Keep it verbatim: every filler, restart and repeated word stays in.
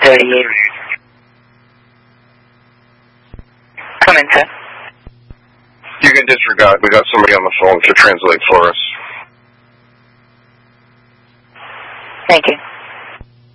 thirty-eight. Come in, sir. You can disregard. We got somebody on the phone to translate for us.